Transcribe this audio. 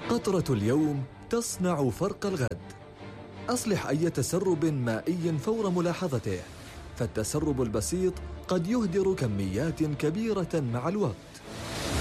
قطرة اليوم تصنع فرق الغد. أصلح أي تسرب مائي فور ملاحظته، فالتسرب البسيط قد يهدر كميات كبيرة مع الوقت.